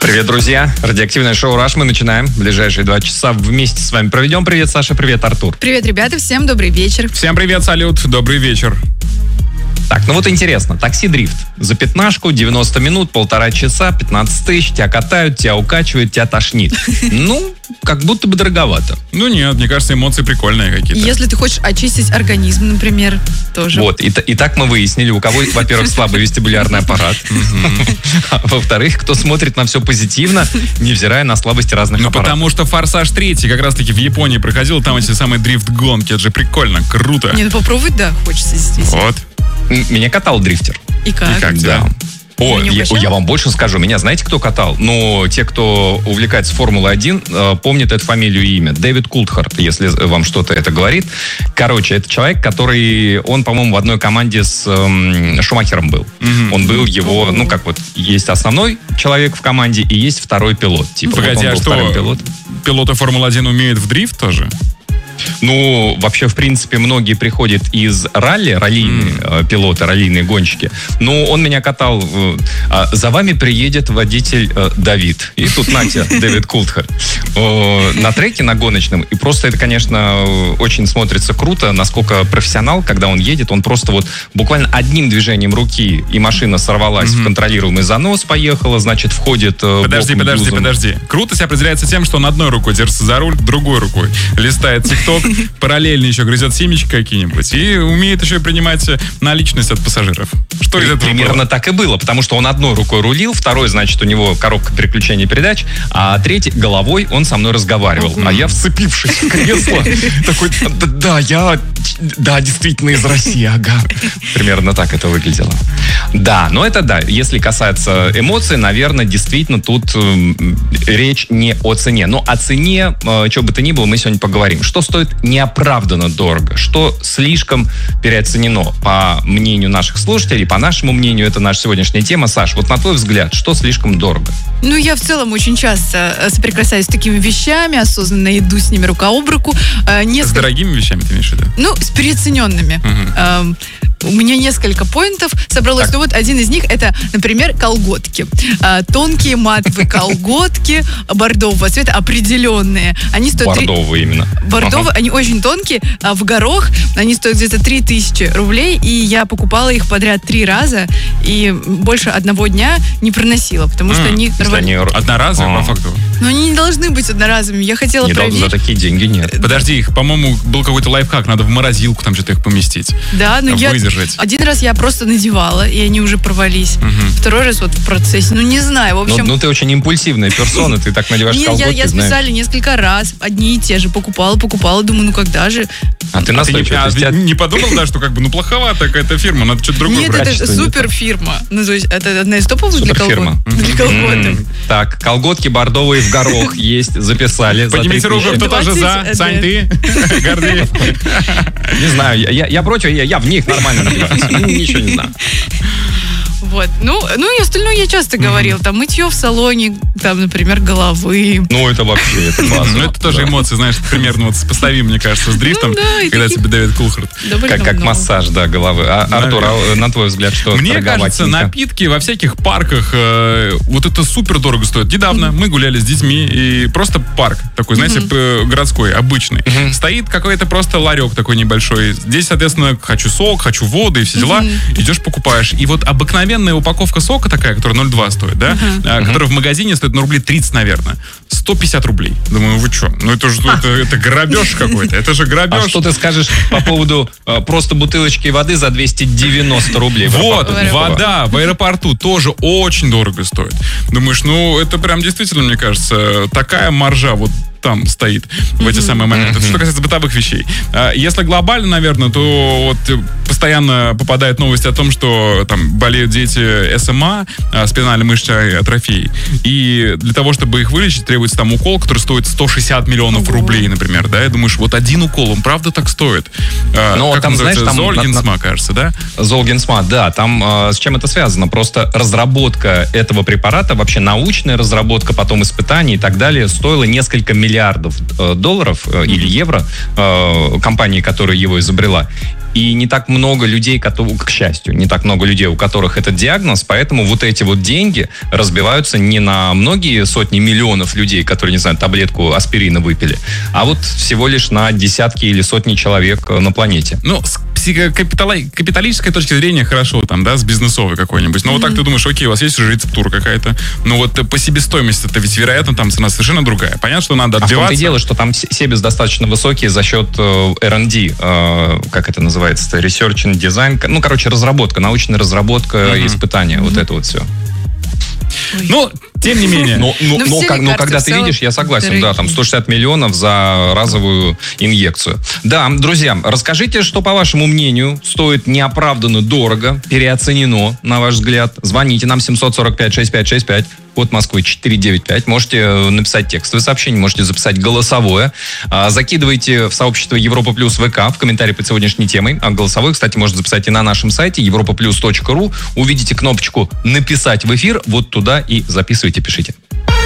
Привет, друзья. Радиоактивное шоу «Раш» мы начинаем. Ближайшие 2 часа вместе с вами проведем. Привет, Саша. Привет, Артур. Привет, ребята. Всем добрый вечер. Всем привет, салют. Добрый вечер. Так, ну вот интересно. Такси-дрифт. За 15, 90 минут, 1,5 часа, 15 тысяч. Тебя катают, тебя укачивают, тебя тошнит. Ну, как будто бы дороговато. Ну нет, мне кажется, эмоции прикольные какие-то. Если ты хочешь очистить организм, например, тоже. Вот, и так мы выяснили, у кого, во-первых, слабый вестибулярный аппарат. А во-вторых, кто смотрит на все позитивно, невзирая на слабости разных аппаратов. Ну потому что «Форсаж 3» как раз-таки в Японии проходил, там эти самые дрифт-гонки. Это же прикольно, круто. Не, ну попробовать, да, хочется действительно. Вот. Меня катал дрифтер. И как? Да. О, я вам больше скажу. Меня знаете, кто катал? Ну, те, кто увлекается Формулой-1, помнят эту фамилию и имя. Дэвид Култхарт, если вам что-то это говорит. Короче, это человек, который... Он, по-моему, в одной команде с Шумахером был. Он был его... Ну, как вот, есть основной человек в команде и есть второй пилот. Типа, погоди, вот а что, пилоты Формулы-1 умеют в дрифт тоже? Ну, вообще, в принципе, многие приходят из раллийные пилоты, раллийные гонщики. Но он меня катал. За вами приедет водитель Давид. И тут, Натя, Дэвид Култхарт. На треке, на гоночном. И просто это, конечно, очень смотрится круто, насколько профессионал, когда он едет, он просто вот буквально одним движением руки, и машина сорвалась в контролируемый занос, поехала, значит, входит... Подожди. Крутость определяется тем, что он одной рукой держится за руль, другой рукой листает ТикТок, параллельно еще грызет семечки какие-нибудь и умеет еще и принимать наличность от пассажиров. Что из этого примерно было? Так и было, потому что он одной рукой рулил, второй, значит, у него коробка переключения передач, а третий головой он со мной разговаривал. А я, вцепившись в кресло, такой, да, действительно из России, ага. Примерно так это выглядело. Да, но это да. Если касается эмоций, наверное, действительно тут речь не о цене. Но о цене, что бы то ни было, мы сегодня поговорим. Что стоит неоправданно дорого? Что слишком переоценено? По мнению наших слушателей, по нашему мнению, это наша сегодняшняя тема. Саш, вот на твой взгляд, что слишком дорого? Ну, я в целом очень часто соприкасаюсь с такими вещами, осознанно иду с ними рука об руку. С дорогими вещами ты имеешь в виду? Ну, с переоцененными. У меня несколько поинтов собралось. Ну вот один из них это, например, колготки. Тонкие матовые колготки бордового цвета, определенные. Они стоят... Бордовые именно. Бордовые, они очень тонкие, в горох. Они стоят где-то 3000 рублей. И я покупала их подряд 3 раза. И больше одного дня не проносила, потому что они... Одноразовые, по факту? Но они не должны быть одноразовыми. Я хотела проверить. За такие деньги нет. Подожди, их, по-моему, был какой-то лайфхак. Надо в морозилку там что-то их поместить. Да, но один раз я просто надевала, и они уже порвались. Второй раз вот в процессе. Ну, не знаю, в общем... Ну, ты очень импульсивная персона, ты так надеваешь колготки, я специально несколько раз одни и те же покупала, думаю, ну когда же... А ты настойчиво. Не подумал, да, что как бы, ну, плоховато какая-то фирма, надо что-то другое брать? Нет, это суперфирма. Ну, то есть, это одна из топовых для колготок. Так, колготки бордовые в горох есть, записали. Поднимите руку, кто тоже за. Сань, ты? Гордеев. Не знаю, я против, я в них нормально надеваюсь. Ничего не знаю. Вот. Ну и остальное я часто говорил. Там мытье в салоне, там, например, головы. Ну, это вообще, это классно. Ну, это тоже эмоции, знаешь, примерно вот сопоставим, мне кажется, с дрифтом, когда тебе Дэвид Култхарт. Как массаж, да, головы. Артур, на твой взгляд, что мне кажется, напитки во всяких парках, вот это супер дорого стоит. Недавно мы гуляли с детьми, и просто парк такой, знаете, городской, обычный. Стоит какой-то просто ларек такой небольшой. Здесь, соответственно, хочу сок, хочу воду и все дела. Идешь, покупаешь. И вот обыкновенная упаковка сока такая, которая 0,2 стоит, да, которая в магазине стоит на рублей 30, наверное. 150 рублей. Думаю, вы что? Ну это же это грабеж какой-то. Это же грабеж. А что ты скажешь по поводу просто бутылочки воды за 290 рублей? Вот, вода в аэропорту тоже очень дорого стоит. Думаешь, ну это прям действительно, мне кажется, такая маржа вот там стоит в эти самые моменты. Это что касается бытовых вещей. Если глобально, наверное, то вот постоянно попадают новости о том, что там болеют дети СМА, спинальной мышечной атрофией. И для того, чтобы их вылечить, требуется там укол, который стоит 160 миллионов рублей, например. Да, и думаешь, вот один укол, он правда так стоит? Но там, знаешь, там Зольгенсма, кажется, да? Зольгенсма, да. Там с чем это связано? Просто разработка этого препарата, вообще научная разработка, потом испытания и так далее, стоила несколько миллиардов долларов или евро компании, которая его изобрела. и не так много людей, к счастью, не так много людей, у которых этот диагноз, поэтому вот эти вот деньги разбиваются не на многие сотни миллионов людей, которые, не знаю, таблетку аспирина выпили, а вот всего лишь на десятки или сотни человек на планете. Ну, с капиталистической точки зрения хорошо, там, да, с бизнесовой какой-нибудь. Но вот так ты думаешь, окей, у вас есть уже рецептура какая-то, но вот по себестоимости это ведь, вероятно, там цена совершенно другая. Понятно, что надо отбиваться. А в том-то и дело, что там себес достаточно высокие за счет R&D, как это называется, Research and Design, ну, короче, разработка, научная разработка, испытания, вот это вот все. Ну, тем не менее. Но когда ты видишь, я согласен, да, там 160 миллионов за разовую инъекцию. Да, друзья, расскажите, что, по вашему мнению, стоит неоправданно дорого, переоценено, на ваш взгляд. Звоните нам 745-6565. Код Москвы 495. Можете написать текстовое сообщение, можете записать голосовое. Закидывайте в сообщество Европа Плюс ВК в комментарии под сегодняшней темой. А голосовое, кстати, можно записать и на нашем сайте europaplus.ru. Увидите кнопочку «Написать в эфир». Вот туда и записывайте, пишите.